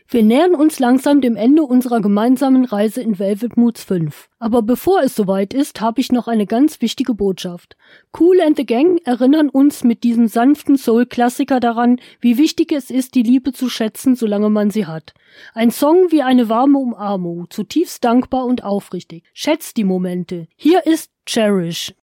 Wir nähern uns langsam dem Ende unserer gemeinsamen Reise in Velvet Moods 5. Aber bevor es soweit ist, habe ich noch eine ganz wichtige Botschaft. Kool and the Gang erinnern uns mit diesem sanften Soul-Klassiker daran, wie wichtig es ist, die Liebe zu schätzen, solange man sie hat. Ein Song wie eine warme Umarmung, zutiefst dankbar und aufrichtig. Schätzt die Momente. Hier ist Cherish.